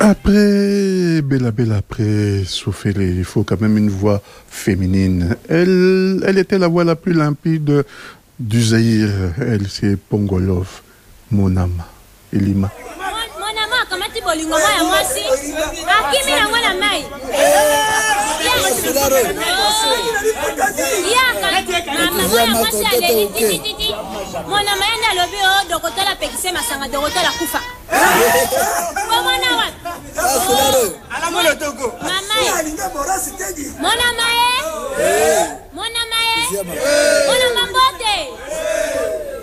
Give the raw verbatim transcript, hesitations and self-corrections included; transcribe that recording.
Après, Bella Bella, après Sophélé, il faut quand même une voix féminine. Elle, elle était la voix la plus limpide du Zaïre. Elle, c'est Pongolov, Monama, Elima. Monama, comment tu peux lui moi aussi? À qui me la main? Mon amène à l'obéo de côté la pexé, ma sanga de côté la koufa. Comment